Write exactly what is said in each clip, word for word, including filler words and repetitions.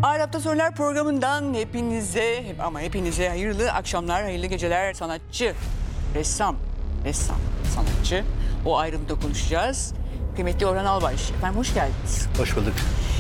Ağır Hafta Sorular programından hepinize ama hepinize hayırlı akşamlar, hayırlı geceler. Sanatçı, ressam, ressam, sanatçı. O ayrımda konuşacağız. Kıymetli Orhan Albaş, efendim hoş geldiniz. Hoş bulduk.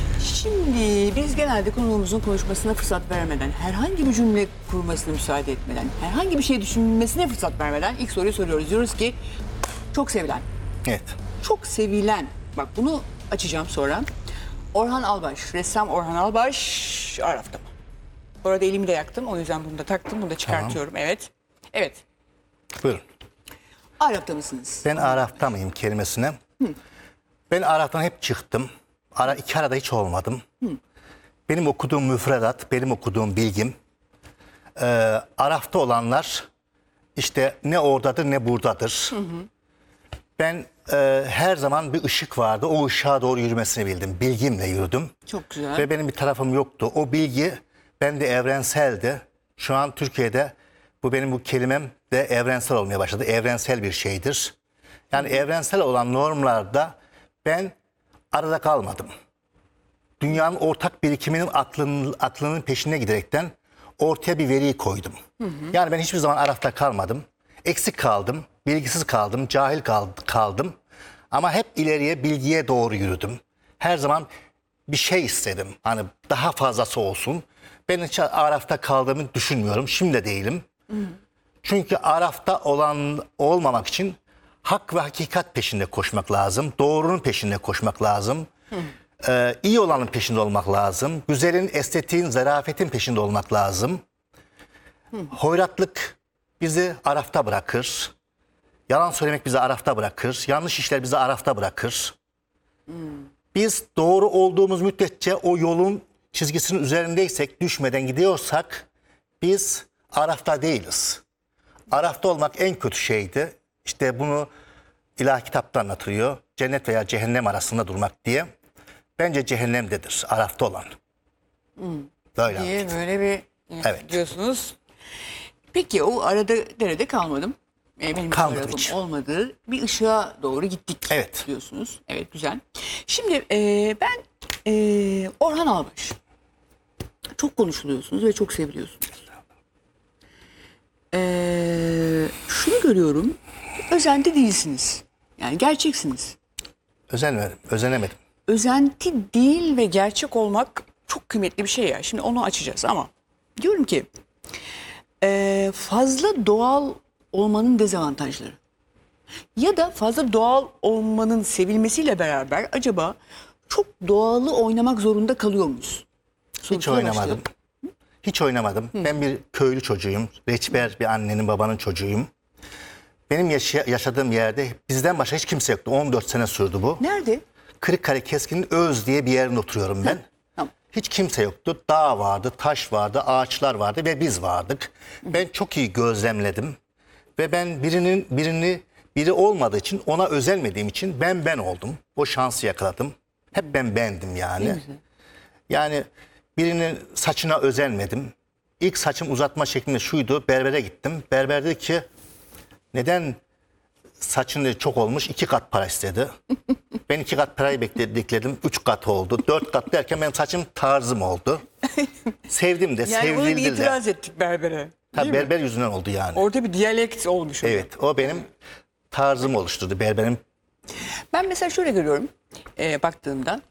Şimdi biz genelde konuğumuzun konuşmasına fırsat vermeden, herhangi bir cümle kurmasına müsaade etmeden, herhangi bir şey düşünmesine fırsat vermeden ilk soruyu soruyoruz. Diyoruz ki çok sevilen, Evet. çok sevilen, bak bunu açacağım sonra. Orhan Albaş, ressam Orhan Albaş Ağır Hafta mı? Bu arada elimi de yaktım, o yüzden bunu da taktım, bunu da çıkartıyorum. Tamam. Evet, evet. Buyurun. Ağır Hafta mısınız? Ben Araf'ta mıyım kelimesine? Hı. Ben Araf'tan hep çıktım. Ara, iki arada hiç olmadım. Hı. Benim okuduğum müfredat, benim okuduğum bilgim, e, Araf'ta olanlar işte ne oradadır ne buradadır. Hı hı. Ben e, her zaman bir ışık vardı. O ışığa doğru yürümesini bildim. Bilgimle yürüdüm. Çok güzel. Ve benim bir tarafım yoktu. O bilgi bende evrenseldi. Şu an Türkiye'de bu benim bu kelimem de evrensel olmaya başladı. Evrensel bir şeydir. Yani Hı. evrensel olan normlarda ben arada kalmadım. Dünyanın ortak birikiminin aklının, aklının peşine giderekten ortaya bir veriyi koydum. Hı hı. Yani ben hiçbir zaman Araf'ta kalmadım. Eksik kaldım, bilgisiz kaldım, cahil kaldım. Ama hep ileriye, bilgiye doğru yürüdüm. Her zaman bir şey istedim. Hani daha fazlası olsun. Ben hiç Araf'ta kaldığımı düşünmüyorum. Şimdi de değilim. Hı. Çünkü Araf'ta olan olmamak için hak ve hakikat peşinde koşmak lazım. Doğrunun peşinde koşmak lazım. Hı. Ee, iyi olanın peşinde olmak lazım. Güzelin, estetiğin, zarafetin peşinde olmak lazım. Hı. Hoyratlık bizi Araf'ta bırakır. Yalan söylemek bizi Araf'ta bırakır. Yanlış işler bizi Araf'ta bırakır. Hmm. Biz doğru olduğumuz müddetçe o yolun çizgisinin üzerindeysek, düşmeden gidiyorsak biz Araf'ta değiliz. Araf'ta olmak en kötü şeydi. İşte bunu ilahi kitapta anlatılıyor. Cennet veya cehennem arasında durmak diye. Bence cehennemdedir Araf'ta olan. Hmm. Böyle diye anlatayım. böyle bir evet. diyorsunuz. Peki o arada derede kalmadım. Benim Kalmadı hiç. Olmadığı bir ışığa doğru gittik evet. diyorsunuz. Evet, güzel. Şimdi e, ben e, Orhan Albaş. Çok konuşuluyorsunuz ve çok seviliyorsunuz. E, şunu görüyorum. Özenti değilsiniz. Yani gerçeksiniz. Özenmedim, özenemedim. Özenti değil ve gerçek olmak çok kıymetli bir şey ya. Şimdi onu açacağız ama diyorum ki e, fazla doğal olmanın dezavantajları ya da fazla doğal olmanın sevilmesiyle beraber acaba çok doğalı oynamak zorunda kalıyor muyuz? Hiç oynamadım. Hiç oynamadım. Hı. Ben bir köylü çocuğuyum. Reçber bir annenin babanın çocuğuyum. Benim yaşa yaşadığım yerde bizden başka hiç kimse yoktu. on dört sene sürdü bu. Nerede? Kırıkkale Keskin'in Öz diye bir yerinde oturuyorum ben. Tamam. Hiç kimse yoktu. Dağ vardı, taş vardı, ağaçlar vardı ve biz vardık. Hı. Ben çok iyi gözlemledim. Ve ben birinin birini biri olmadığı için, ona özenmediğim için ben ben oldum. O şansı yakaladım. Hep ben bendim yani. Yani birinin saçına özenmedim. İlk saçım uzatma şeklinde şuydu. Berbere gittim. Berber dedi ki neden saçın çok olmuş? İki kat para istedi. Ben iki kat parayı bekledim. Üç kat oldu. Dört kat derken benim saçım tarzım oldu. Sevdim de, yani sevdildi de. Yani ona itiraz ettik berbere. Tabii berber yüzünden oldu yani. Orada bir diyalekt olmuş. Evet, o benim tarzımı oluşturdu berberim. Ben mesela şöyle görüyorum e, baktığımda.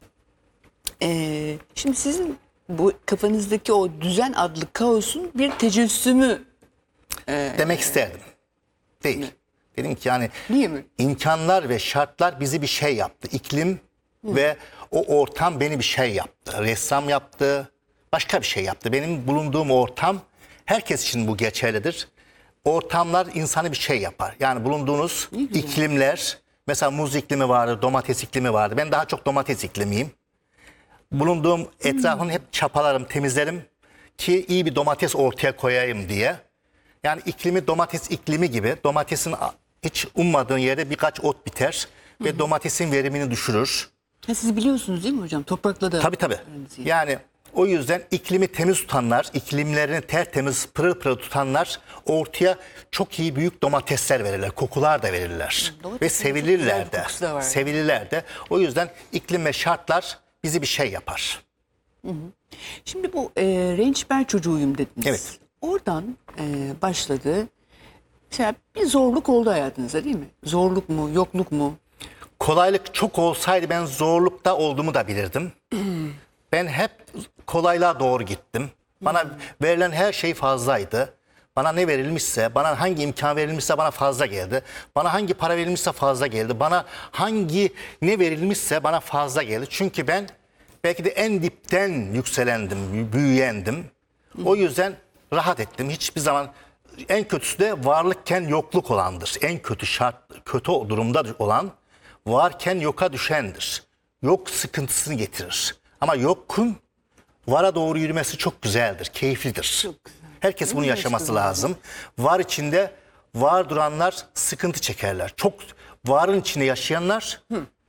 E, şimdi sizin bu kafanızdaki o düzen adlı kaosun bir tecessümü. E, Demek isterdim. Değil. Mi? Dedim ki yani değil mi? imkanlar ve şartlar bizi bir şey yaptı. İklim Hı. ve o ortam beni bir şey yaptı. Ressam yaptı, başka bir şey yaptı. Benim bulunduğum ortam, herkes için bu geçerlidir. Ortamlar insanı bir şey yapar. Yani bulunduğunuz iklimler, mesela muz iklimi vardı, domates iklimi vardı. Ben daha çok domates iklimiyim. Bulunduğum etrafını hmm. hep çapalarım, temizlerim ki iyi bir domates ortaya koyayım diye. Yani iklimi domates iklimi gibi. Domatesin hiç ummadığın yerde birkaç ot biter hmm. ve domatesin verimini düşürür. Ha, siz biliyorsunuz değil mi hocam? Toprakla da. Tabii tabii. Yani o yüzden iklimi temiz tutanlar, iklimlerini tertemiz, pırıl pırıl tutanlar ortaya çok iyi büyük domatesler verirler. Kokular da verirler. Domates ve sevilirler de. Sevilirler de. O yüzden iklim ve şartlar bizi bir şey yapar. Hı hı. Şimdi bu e, rençber çocuğuyum dediniz. Evet. Oradan e, başladı. Mesela bir zorluk oldu hayatınızda değil mi? Zorluk mu, yokluk mu? Kolaylık çok olsaydı ben zorlukta olduğumu da bilirdim. Ben hep kolaylığa doğru gittim. Bana verilen her şey fazlaydı. Bana ne verilmişse, bana hangi imkan verilmişse bana fazla geldi. Bana hangi para verilmişse fazla geldi. Bana hangi ne verilmişse bana fazla geldi. Çünkü ben belki de en dipten yükselendim, büyüyendim. O yüzden rahat ettim. Hiçbir zaman en kötüsü de varlıkken yokluk olandır. En kötü şart, kötü durumda olan varken yoka düşendir. Yok sıkıntısını getirir. Ama yokun vara doğru yürümesi çok güzeldir, keyiflidir. Çok güzel. Herkes bunu yaşaması lazım. Var içinde var duranlar sıkıntı çekerler. Çok varın içinde yaşayanlar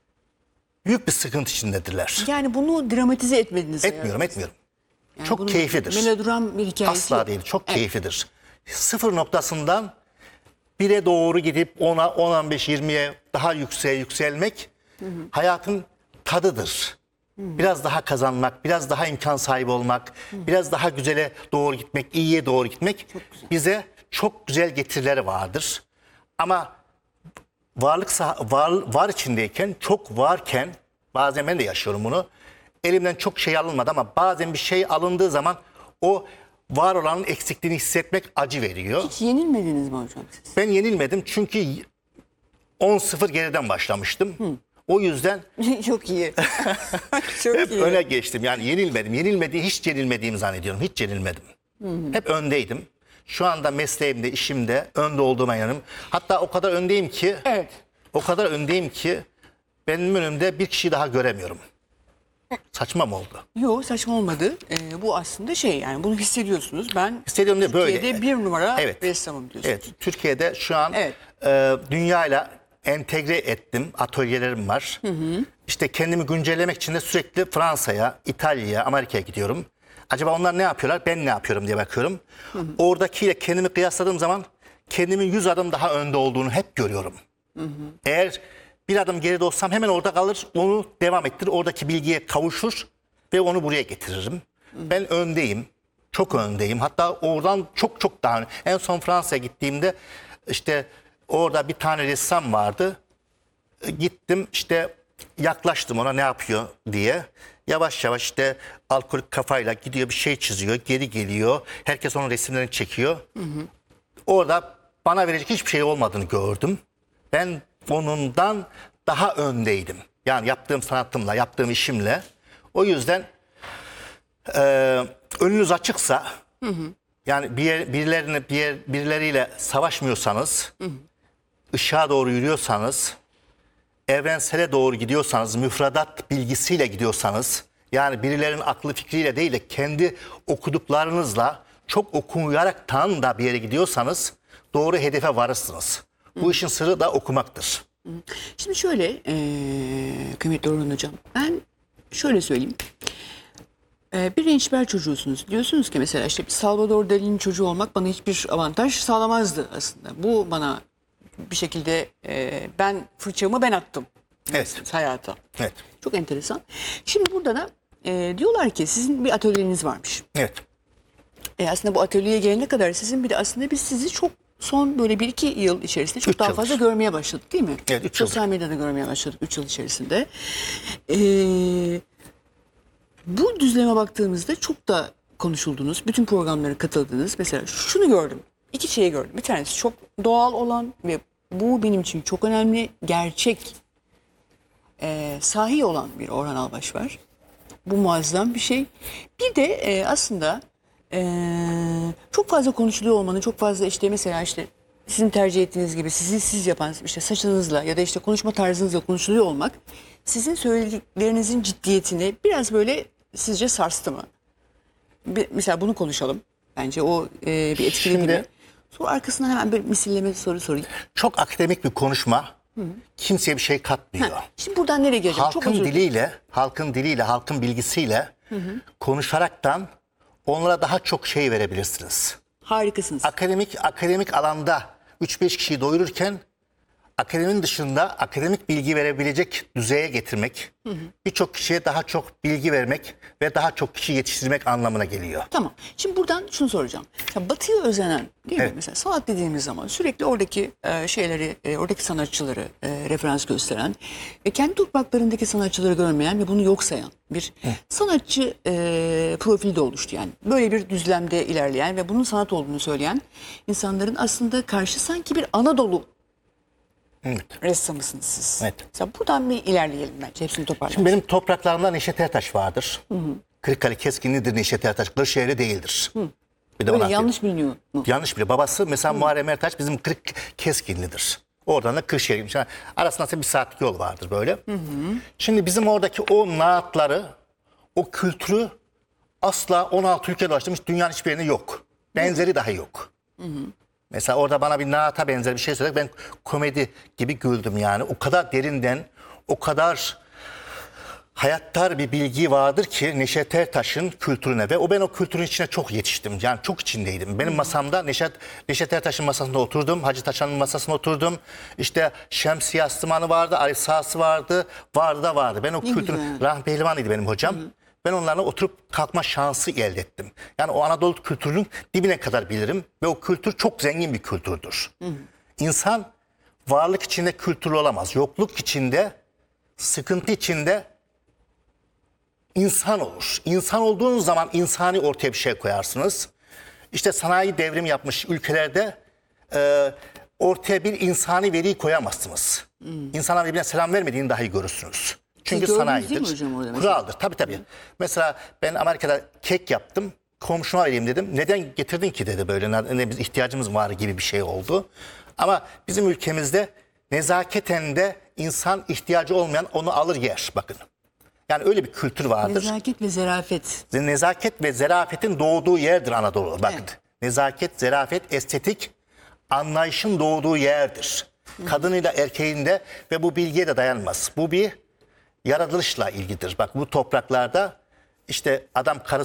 büyük bir sıkıntı içindedirler. Yani bunu dramatize etmediniz. Etmiyorum, etmiyorum. Yani çok bunun keyiflidir. Melodram bir hikayesi. Asla değil, çok Evet. keyiflidir. Sıfır noktasından bire doğru gidip ona, on, on beş, yirmiye daha yükseğe yükselmek hayatın tadıdır. Biraz daha kazanmak, biraz daha imkan sahibi olmak, biraz daha güzele doğru gitmek, iyiye doğru gitmek bize çok güzel getirileri vardır. Ama varlık sah- var, var içindeyken, çok varken, bazen ben de yaşıyorum bunu. Elimden çok şey alınmadı ama bazen bir şey alındığı zaman o var olanın eksikliğini hissetmek acı veriyor. Hiç yenilmediniz mi hocam siz? Ben yenilmedim çünkü on sıfır geriden başlamıştım. O yüzden Çok iyi. Çok hep iyi. öne geçtim. Yani yenilmedim. Yenilmedi, hiç yenilmediğimi zannediyorum. Hiç yenilmedim. Hep öndeydim. Şu anda mesleğimde, işimde önde olduğuma inanıyorum. Hatta o kadar öndeyim ki, Evet. o kadar öndeyim ki benim önümde bir kişi daha göremiyorum. Saçma mı oldu? Yok saçma olmadı. Ee, bu aslında şey yani bunu hissediyorsunuz. Ben Hissediyorum da böyle. Türkiye'de bir numara Evet. ressamım diyorsunuz. Evet, Türkiye'de şu an Evet. e, dünyayla entegre ettim. Atölyelerim var. İşte kendimi güncellemek için de sürekli Fransa'ya, İtalya'ya, Amerika'ya gidiyorum. Acaba onlar ne yapıyorlar, ben ne yapıyorum diye bakıyorum. Oradakiyle kendimi kıyasladığım zaman kendimin yüz adım daha önde olduğunu hep görüyorum. Eğer bir adım geride olsam hemen orada kalır, onu devam ettirir, oradaki bilgiye kavuşur ve onu buraya getiririm. Ben öndeyim, çok öndeyim. Hatta oradan çok çok daha ön- En son Fransa'ya gittiğimde işte orada bir tane ressam vardı. E, Gittim işte yaklaştım ona ne yapıyor diye. Yavaş yavaş işte alkolik kafayla gidiyor bir şey çiziyor, geri geliyor. Herkes onun resimlerini çekiyor. Orada bana verecek hiçbir şey olmadığını gördüm. Ben onundan daha öndeydim. Yani yaptığım sanatımla, yaptığım işimle. O yüzden e, önünüz açıksa, yani bir yer, birilerine, bir yer, birileriyle savaşmıyorsanız, ışığa doğru yürüyorsanız, evrensele doğru gidiyorsanız, müfredat bilgisiyle gidiyorsanız, yani birilerinin aklı fikriyle değil de kendi okuduklarınızla çok okuyaraktan da bir yere gidiyorsanız doğru hedefe varırsınız. Bu işin sırrı da okumaktır. Şimdi şöyle eee kıymetli Orhan Hocam ben şöyle söyleyeyim. Eee, bir rençber çocuğusunuz. Diyorsunuz ki mesela işte bir Salvador Dali'nin çocuğu olmak bana hiçbir avantaj sağlamazdı aslında. Bu bana bir şekilde eee, ben fırçamı ben attım. Evet. Hayata. Evet. Çok enteresan. Şimdi burada da eee, diyorlar ki sizin bir atölyeniz varmış. Evet. E aslında bu atölyeye gelene kadar sizin bir de aslında biz sizi çok son böyle bir iki yıl içerisinde çok Üç daha yıldır. fazla görmeye başladık değil mi? Evet, üç Sosyal medyada görmeye başladık üç yıl içerisinde. Ee, bu düzleme baktığımızda çok da konuşuldunuz. Bütün programlara katıldınız. Mesela şunu gördüm. İki şeyi gördüm. Bir tanesi çok doğal olan ve bu benim için çok önemli. Gerçek, e, sahi olan bir Orhan Albaş var. Bu muazzam bir şey. Bir de e, aslında e, çok fazla konuşuluyor olmanın, çok fazla işte mesela işte sizin tercih ettiğiniz gibi sizi siz yapan işte saçınızla ya da işte konuşma tarzınızla konuşuluyor olmak sizin söylediklerinizin ciddiyetini biraz böyle sizce sarstı mı? Bir, mesela bunu konuşalım. Bence o e, bir etkili Şimdi- gibi. Sonra arkasından hemen bir misilleme soru sorayım. Çok akademik bir konuşma kimseye bir şey katmıyor. Ha, şimdi buradan nereye geleceğim? Çok Halkın özür dilerim. diliyle, halkın diliyle, halkın bilgisiyle konuşaraktan onlara daha çok şey verebilirsiniz. Harikasınız. Akademik akademik alanda üç beş kişiyi doyururken akademinin dışında akademik bilgi verebilecek düzeye getirmek, birçok kişiye daha çok bilgi vermek ve daha çok kişi yetiştirmek anlamına geliyor. Tamam. Şimdi buradan şunu soracağım. Ya Batı'ya özenen değil Evet. mi? Mesela sanat dediğimiz zaman sürekli oradaki e, şeyleri, e, oradaki sanatçıları e, referans gösteren ve kendi topraklarındaki sanatçıları görmeyen ve bunu yok sayan bir sanatçı e, profili de oluştu. Yani böyle bir düzlemde ilerleyen ve bunun sanat olduğunu söyleyen insanların aslında karşı sanki bir Anadolu Evet. ressamısınız siz. Evet. Mesela buradan bir ilerleyelim bence. Hepsini toparlayalım. Şimdi benim topraklarımda Neşet Ertaş vardır. Kırıkkale Keskinli'dir Neşet Ertaş. Kırşehirli değildir. Bir de Böyle ona yanlış biliniyor mu? yanlış bile. Babası mesela Muharrem Ertaş bizim Kırık Keskinli'dir. Oradan da Kırşehir'iymiş. Yani arasında bir saatlik yol vardır böyle. Şimdi bizim oradaki o naatları, o kültürü asla on altı ülkede ulaştırmış. Dünyanın hiçbir yerinde yok. Benzeri dahi yok. Mesela orada bana bir naata benzer bir şey söyledi. Ben komedi gibi güldüm yani. O kadar derinden, o kadar hayattar bir bilgi vardır ki Neşet Ertaş'ın kültürüne ve o ben o kültürün içine çok yetiştim. Yani çok içindeydim. Benim masamda Neşet Neşet Ertaş'ın masasında oturdum. Hacı Taşan'ın masasına oturdum. İşte Şemsiye Aslıman'ı vardı, Ali Sağsı vardı. Vardı da vardı. Ben o Ne kültürün güzel. Rahmi Pehlivan'ıydı benim hocam. Ben onlarla oturup kalkma şansı elde ettim. Yani o Anadolu kültürünün dibine kadar bilirim ve o kültür çok zengin bir kültürdür. İnsan varlık içinde kültürlü olamaz. Yokluk içinde, sıkıntı içinde insan olur. İnsan olduğunuz zaman insani ortaya bir şey koyarsınız. İşte sanayi devrim yapmış ülkelerde e, ortaya bir insani veriyi koyamazsınız. İnsanlar birbirine selam vermediğini dahi görürsünüz. Çünkü gördünüz sanayidir. değil mi hocam orada mesela? Kuraldır. Tabii tabii. Mesela ben Amerika'da kek yaptım. Komşuma vereyim dedim. Neden getirdin ki dedi böyle. Ne, biz ihtiyacımız var gibi bir şey oldu. Ama bizim ülkemizde nezaketen de insan ihtiyacı olmayan onu alır yer. Bakın. Yani öyle bir kültür vardır. Nezaket ve zarafet. Nezaket ve zarafetin doğduğu yerdir Anadolu. Bakın. Evet. Nezaket, zarafet, estetik anlayışın doğduğu yerdir. Kadınıyla erkeğinde ve bu bilgiye de dayanmaz. Bu bir yaratılışla ilgidir. Bak bu topraklarda işte adam karı